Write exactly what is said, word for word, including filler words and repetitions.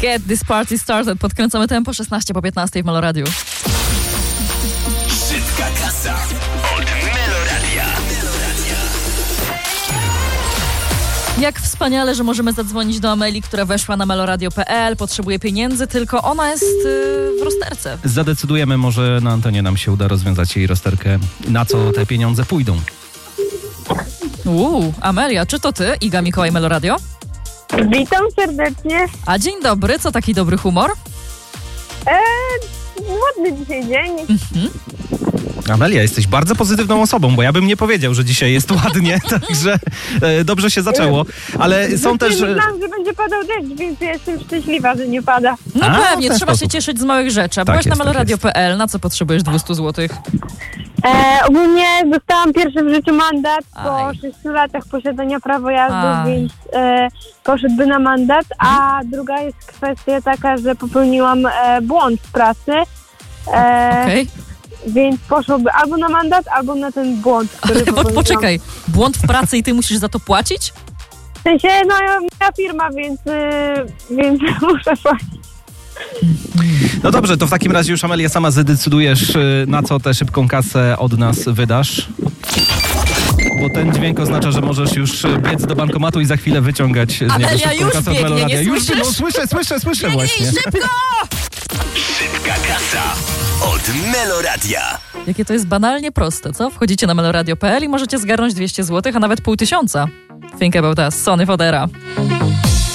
Get this party started. Podkręcamy tempo szesnaście po piętnastej w Meloradiu. Szybka kasa od Meloradia. Jak wspaniale, że możemy zadzwonić do Ameli, która weszła na meloradio kropka pe el. Potrzebuje pieniędzy, tylko ona jest yy, w rozterce. Zadecydujemy, może na antenie nam się uda rozwiązać jej rozterkę. Na co te pieniądze pójdą? Uuu, Amelia, czy to ty, Iga Mikołaj Meloradio? Witam serdecznie. A dzień dobry, co taki dobry humor? Eee, ładny dzisiaj dzień. Mhm. Amelia, jesteś bardzo pozytywną osobą, bo ja bym nie powiedział, że dzisiaj jest ładnie, także e, dobrze się zaczęło, ale są też... Myślałam, że będzie padał deszcz, więc ja jestem szczęśliwa, że nie pada. No A, pewnie, w ten trzeba sposób. się cieszyć z małych rzeczy. A Tak byłeś jest, na tak meloradio jest. kropka pe el, na co potrzebujesz dwieście złotych? Eee, ogólnie dostałam pierwszy w życiu mandat po Aj. sześciu latach posiadania prawa jazdy, Aj. więc e, poszedłby na mandat, a druga jest kwestia taka, że popełniłam e, błąd w pracy, e, Okej. więc poszłoby albo na mandat, albo na ten błąd, który Ale po, popełniłam. poczekaj, błąd w pracy i ty musisz za to płacić? W sensie, no moja firma, więc, y, więc muszę płacić. No dobrze, to w takim razie już Amelia sama zadecydujesz, y, na co tę szybką kasę od nas wydasz. Bo ten dźwięk oznacza, że możesz już y, biec do bankomatu i za chwilę wyciągać z niego Amelia szybką już kasę od biegnie, Meloradia. nie Już słyszysz? no, słyszę, słyszę, słyszę właśnie. szybko! Szybka kasa od Meloradia. Jakie to jest banalnie proste, co? Wchodzicie na meloradio kropka pe el i możecie zgarnąć dwieście złotych, a nawet pół tysiąca. Think about us, Sony Fodera.